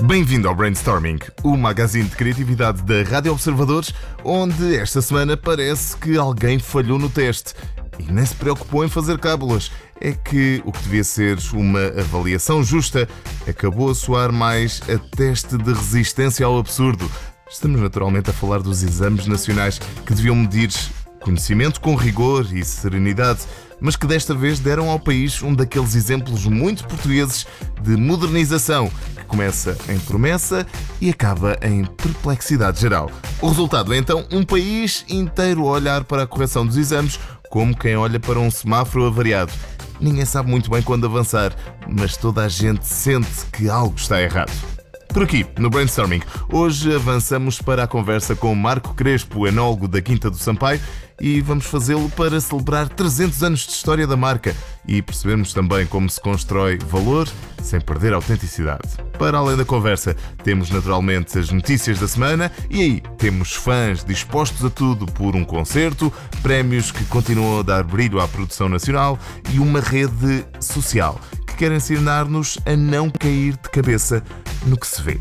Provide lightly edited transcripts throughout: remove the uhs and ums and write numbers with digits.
Bem-vindo ao Brainstorming, o magazine de criatividade da Rádio Observadores, onde esta semana parece que alguém falhou no teste e nem se preocupou em fazer cábulas. É que o que devia ser uma avaliação justa acabou a soar mais a teste de resistência ao absurdo. Estamos naturalmente a falar dos exames nacionais que deviam medir conhecimento com rigor e serenidade, mas que desta vez deram ao país um daqueles exemplos muito portugueses de modernização, que começa em promessa e acaba em perplexidade geral. O resultado é então um país inteiro a olhar para a correção dos exames como quem olha para um semáforo avariado. Ninguém sabe muito bem quando avançar, mas toda a gente sente que algo está errado. Por aqui, no Brainstorming, hoje avançamos para a conversa com Marco Crespo, enólogo da Quinta do Sampaio, e vamos fazê-lo para celebrar 300 anos de história da marca e percebermos também como se constrói valor sem perder a autenticidade. Para além da conversa, temos naturalmente as notícias da semana e aí temos fãs dispostos a tudo por um concerto, prémios que continuam a dar brilho à produção nacional e uma rede social que quer ensinar-nos a não cair de cabeça no que se vê.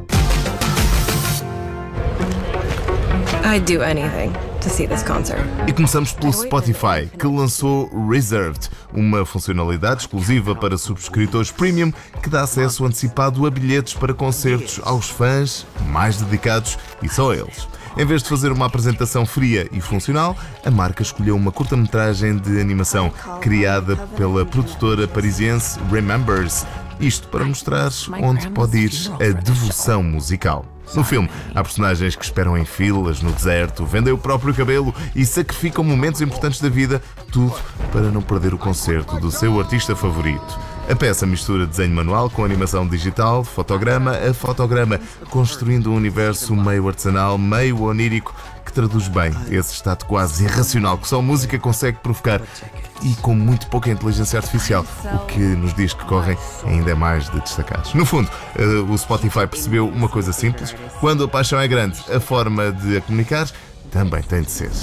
I'd do anything to see this concert. E começamos pelo Spotify, que lançou Reserved, uma funcionalidade exclusiva para subscritores premium que dá acesso antecipado a bilhetes para concertos aos fãs mais dedicados e só a eles. Em vez de fazer uma apresentação fria e funcional, a marca escolheu uma curta-metragem de animação criada pela produtora parisiense Remembers. Isto para mostrar onde pode ir a devoção musical. No filme, há personagens que esperam em filas no deserto, vendem o próprio cabelo e sacrificam momentos importantes da vida, tudo para não perder o concerto do seu artista favorito. A peça mistura desenho manual com animação digital, fotograma a fotograma, construindo um universo meio artesanal, meio onírico, que traduz bem esse estado quase irracional que só a música consegue provocar e com muito pouca inteligência artificial, o que nos dias que correm ainda é mais de destacados. No fundo, o Spotify percebeu uma coisa simples: quando a paixão é grande, a forma de a comunicar também tem de ser.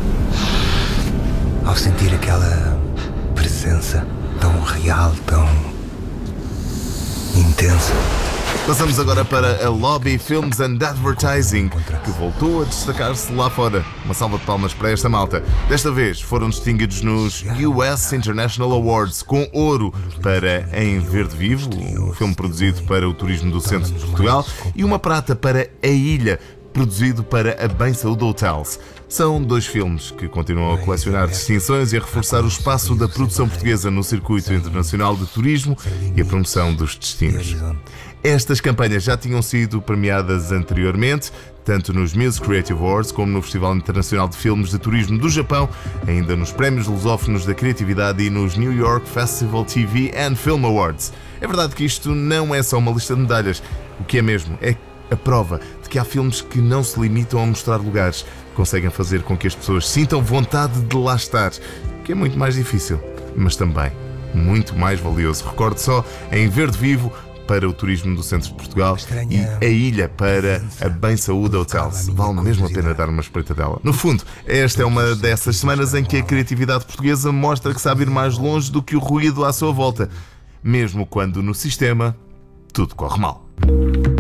Ao sentir aquela presença tão real, tão intensa. Passamos agora para a Lobby Films and Advertising, que voltou a destacar-se lá fora. Uma salva de palmas para esta malta. Desta vez foram distinguidos nos US International Awards com ouro para Em Verde Vivo, um filme produzido para o turismo do centro de Portugal, e uma prata para A Ilha, produzido para a Bem Saúde Hotels. São dois filmes que continuam a colecionar distinções e a reforçar o espaço da produção portuguesa no circuito internacional de turismo e a promoção dos destinos. Estas campanhas já tinham sido premiadas anteriormente, tanto nos Music Creative Awards como no Festival Internacional de Filmes de Turismo do Japão, ainda nos Prémios Lusófonos da Criatividade e nos New York Festival TV and Film Awards. É verdade que isto não é só uma lista de medalhas. O que é mesmo é a prova de que há filmes que não se limitam a mostrar lugares, conseguem fazer com que as pessoas sintam vontade de lá estar, que é muito mais difícil, mas também muito mais valioso. Recorde só Em Verde Vivo para o turismo do centro de Portugal e A Ilha para a Bem Saúde Hotels. Vale mesmo a pena dar uma espreitadela. No fundo, esta é uma dessas semanas em que a criatividade portuguesa mostra que sabe ir mais longe do que o ruído à sua volta, mesmo quando no sistema tudo corre mal.